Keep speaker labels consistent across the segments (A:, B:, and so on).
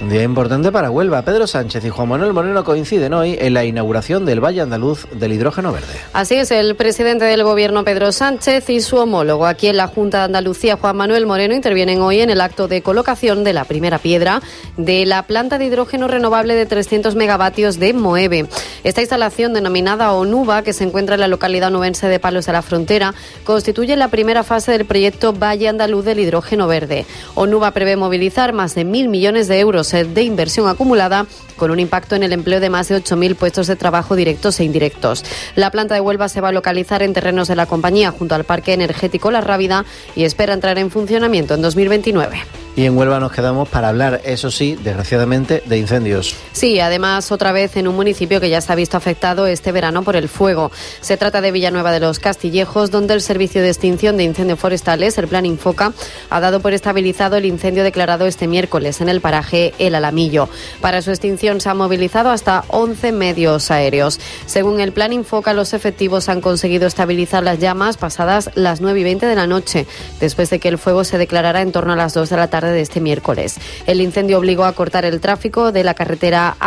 A: Un día importante para Huelva. Pedro Sánchez y Juan Manuel Moreno coinciden hoy en la inauguración del Valle Andaluz del hidrógeno verde.
B: Así es, el presidente del Gobierno, Pedro Sánchez, y su homólogo aquí en la Junta de Andalucía, Juan Manuel Moreno, intervienen hoy en el acto de colocación de la primera piedra de la planta de hidrógeno renovable de 300 megavatios de Moeve. Esta instalación, denominada Onuba, que se encuentra en la localidad onubense de Palos de la Frontera, constituye la primera fase del proyecto Valle Andaluz del hidrógeno verde. Onuba prevé movilizar más de 1.000 millones de euros de inversión acumulada, con un impacto en el empleo de más de 8.000 puestos de trabajo directos e indirectos. La planta de Huelva se va a localizar en terrenos de la compañía, junto al parque energético La Rábida, y espera entrar en funcionamiento en 2029.
A: Y en Huelva nos quedamos para hablar, eso sí, desgraciadamente, de incendios.
B: Sí, además otra vez en un municipio que ya se ha visto afectado este verano por el fuego. Se trata de Villanueva de los Castillejos, donde el Servicio de Extinción de Incendios Forestales, el Plan Infoca, ha dado por estabilizado el incendio declarado este miércoles en el paraje El Alamillo. Para su extinción se han movilizado hasta 11 medios aéreos. Según el Plan Infoca, los efectivos han conseguido estabilizar las llamas pasadas las 9:20 de la noche, después de que el fuego se declarara en torno a las 2 de la tarde de este miércoles. El incendio obligó a cortar el tráfico de la carretera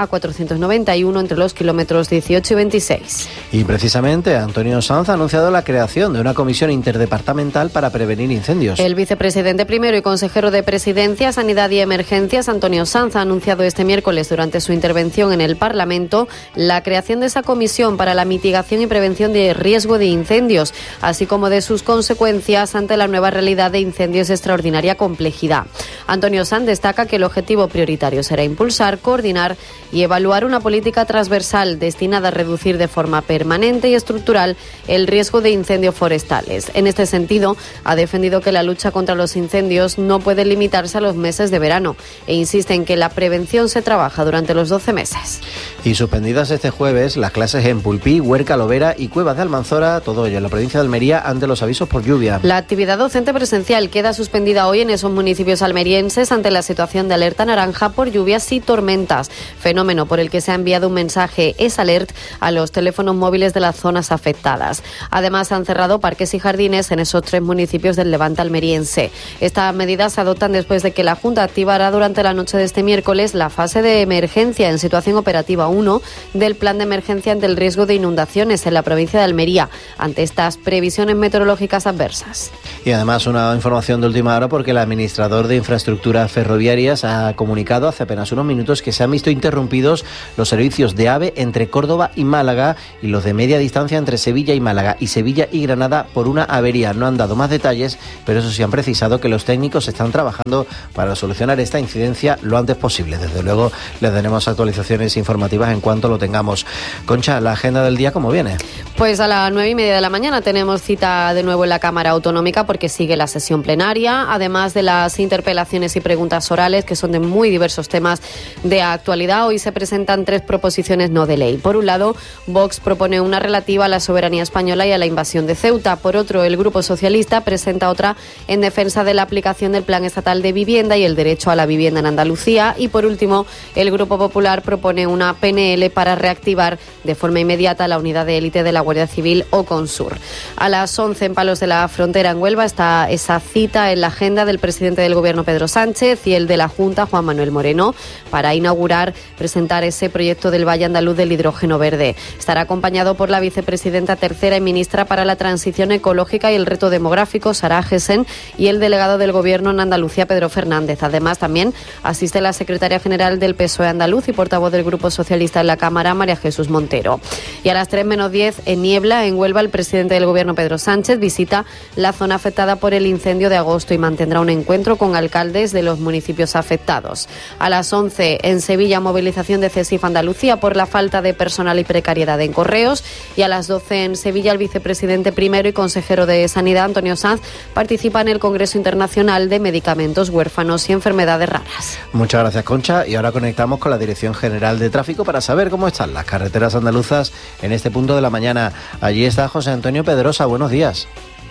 B: A491 entre los kilómetros 18 y 26.
A: Y precisamente Antonio Sanz ha anunciado la creación de una comisión interdepartamental para prevenir incendios.
B: El vicepresidente primero y consejero de Presidencia, Sanidad y Emergencias, Antonio Sanz, ha anunciado este miércoles durante su intervención en el Parlamento la creación de esa comisión para la mitigación y prevención de riesgo de incendios, así como de sus consecuencias ante la nueva realidad de incendios de extraordinaria complejidad. Antonio Sanz destaca que el objetivo prioritario será impulsar, coordinar y evaluar una política transversal destinada a reducir de forma permanente y estructural el riesgo de incendios forestales. En este sentido, ha defendido que la lucha contra los incendios no puede limitarse a los meses de verano e insiste en que la prevención se trabaja durante los 12 meses.
A: Y suspendidas este jueves las clases en Pulpí, Huerca, Lovera y Cuevas de Almanzora, todo ello en la provincia de Almería, ante los avisos por lluvia.
B: La actividad docente presencial queda suspendida hoy en esos municipios almerienses ante la situación de alerta naranja por lluvias y tormentas, fenómeno por el que se ha enviado un mensaje S-Alert a los teléfonos móviles de las zonas afectadas. Además, han cerrado parques y jardines en esos 3 municipios del levante almeriense. Estas medidas se adoptan después de que la Junta activará durante la noche de este miércoles la fase de emergencia en situación operativa 1 del Plan de Emergencia ante el riesgo de inundaciones en la provincia de Almería, ante estas previsiones meteorológicas adversas.
A: Y además una información de última hora, porque el administrador de infraestructuras ferroviarias ha comunicado hace apenas unos minutos que se han visto interrumpidos los servicios de AVE entre Córdoba y Málaga y los de media distancia entre Sevilla y Málaga y Sevilla y Granada por una avería. No han dado más detalles, pero eso sí han precisado que los técnicos están trabajando para solucionar esta incidencia lo antes posible. Desde luego les daremos actualizaciones informativas en cuanto lo tengamos. Concha, la agenda del día, ¿cómo viene?
B: Pues a las 9:30 de la mañana tenemos cita de nuevo en la Cámara Autonómica porque sigue la sesión plenaria, además de las interpelaciones y preguntas orales que son de muy diversos temas de actualidad. Hoy se presentan 3 proposiciones no de ley. Por un lado, Vox propone una relativa a la soberanía española y a la invasión de Ceuta. Por otro, el Grupo Socialista presenta otra en defensa de la aplicación del Plan Estatal de Vivienda y el derecho a la vivienda en Andalucía. Y por último, el Grupo Popular propone una PNL para reactivar de forma inmediata la unidad de élite de la Guardia Civil o Consur. A las 11 en Palos de la Frontera, en Huelva, está esa cita en la agenda del presidente del Gobierno, Pedro Sánchez, y el de la Junta, Juan Manuel Moreno, para presentar ese proyecto del Valle Andaluz del hidrógeno verde. Estará acompañado por la vicepresidenta tercera y ministra para la Transición Ecológica y el Reto Demográfico, Sara Gessen, y el delegado del Gobierno en Andalucía, Pedro Fernández. Además, también asiste la secretaria general del PSOE andaluz y portavoz del Grupo Socialista en la Cámara, María Jesús Montero. Y a las 3:10, en Niebla, en Huelva, el presidente del Gobierno, Pedro Sánchez, visita la zona afectada por el incendio de agosto y mantendrá un encuentro con alcaldes de los municipios afectados. A las 11, en Sevilla, movilización de CESIF Andalucía por la falta de personal y precariedad en correos. Y a las 12, en Sevilla, el vicepresidente primero y consejero de Sanidad, Antonio Sanz, participa en el Congreso Internacional de Medicamentos, Huérfanos y Enfermedades Raras.
A: Muchas gracias, Concha. Y ahora conectamos con la Dirección General de Tráfico para saber cómo están las carreteras andaluzas en este punto de la mañana. Allí está José Antonio Pedrosa. Buenos días.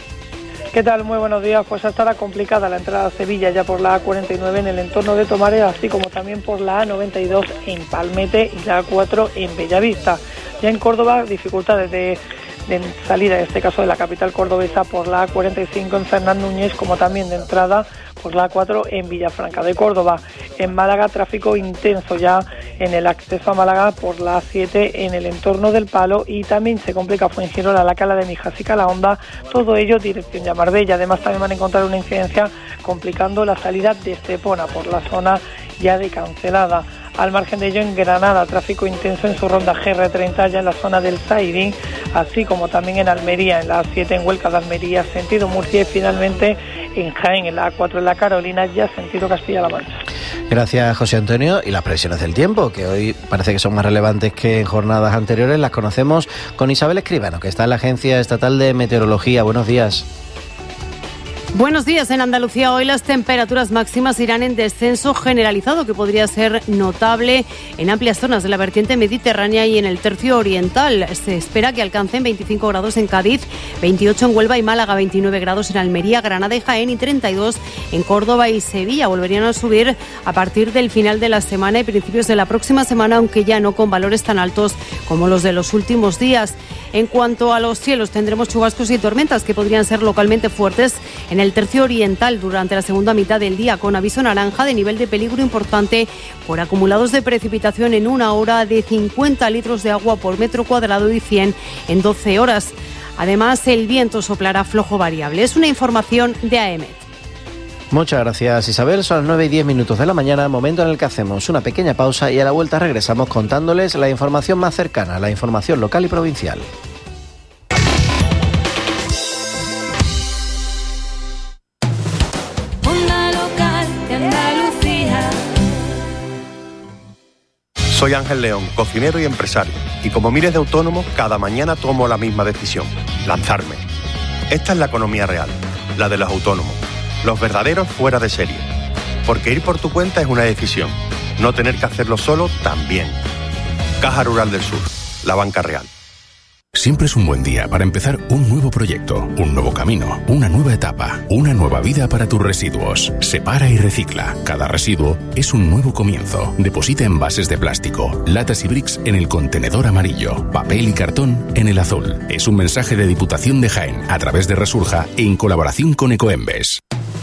C: ¿Qué tal? Muy buenos días. Pues estará complicada la entrada a Sevilla ya por la A49 en el entorno de Tomares, así como también por la A92 en Palmete y la A4 en Bellavista. Ya en Córdoba, dificultades de salida, en este caso de la capital cordobesa, por la A45 en Fernán Núñez, como también de entrada por la A4 en Villafranca de Córdoba. En Málaga, tráfico intenso ya en el acceso a Málaga por la A7 en el entorno del Palo, y también se complica Fuengirola, la Cala de Mijas y Calahonda, todo ello dirección ya Marbella. Además también van a encontrar una incidencia complicando la salida de Estepona por la zona ya de Cancelada. Al margen de ello, en Granada, tráfico intenso en su ronda GR30 ya en la zona del Zaidín, así como también en Almería, en la A7 en Huelca de Almería, sentido Murcia, y finalmente en Jaén, en la A4 en la Carolina, ya sentido Castilla-La Mancha.
A: Gracias, José Antonio. Y las previsiones del tiempo, que hoy parece que son más relevantes que en jornadas anteriores, las conocemos con Isabel Escribano, que está en la Agencia Estatal de Meteorología. Buenos días.
B: Buenos días. En Andalucía hoy las temperaturas máximas irán en descenso generalizado, que podría ser notable en amplias zonas de la vertiente mediterránea y en el tercio oriental. Se espera que alcancen 25 grados en Cádiz, 28 en Huelva y Málaga, 29 grados en Almería, Granada y Jaén y 32 en Córdoba y Sevilla. Volverían a subir a partir del final de la semana y principios de la próxima semana, aunque ya no con valores tan altos como los de los últimos días. En cuanto a los cielos, tendremos chubascos y tormentas que podrían ser localmente fuertes en el tercio oriental durante la segunda mitad del día, con aviso naranja de nivel de peligro importante por acumulados de precipitación en una hora de 50 litros de agua por metro cuadrado y 100 en 12 horas. Además, el viento soplará flojo variable. Es una información de AEMET.
A: Muchas gracias, Isabel. Son las 9:10 de la mañana, momento en el que hacemos una pequeña pausa y a la vuelta regresamos contándoles la información más cercana, la información local y provincial.
D: Onda Local de Andalucía.
E: Soy Ángel León, cocinero y empresario, y como miles de autónomos, cada mañana tomo la misma decisión: lanzarme. Esta es la economía real, la de los autónomos, los verdaderos fuera de serie. Porque ir por tu cuenta es una decisión, no tener que hacerlo solo también. Caja Rural del Sur, la banca real.
F: Siempre es un buen día para empezar un nuevo proyecto, un nuevo camino, una nueva etapa, una nueva vida para tus residuos. Separa y recicla. Cada residuo es un nuevo comienzo. Deposita envases de plástico, latas y bricks en el contenedor amarillo, papel y cartón en el azul. Es un mensaje de Diputación de Jaén a través de Resurja en colaboración con Ecoembes.